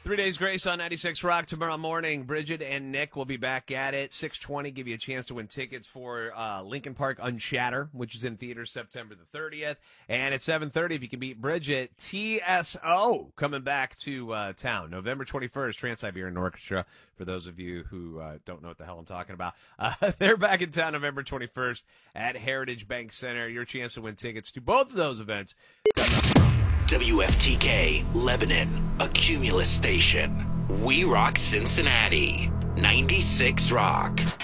3 Days Grace on 96 Rock tomorrow morning. Bridget and Nick will be back at it. 6:20, give you a chance to win tickets for Lincoln Park Unshatter, which is in theaters September the 30th. And at 7:30, if you can beat Bridget, TSO coming back to town. November 21st, Trans-Siberian Orchestra, for those of you who don't know what the hell I'm talking about. They're back in town November 21st at Heritage Bank Center. Your chance to win tickets to both of those events. WFTK, Lebanon, a Cumulus station. We rock Cincinnati. 96 Rock.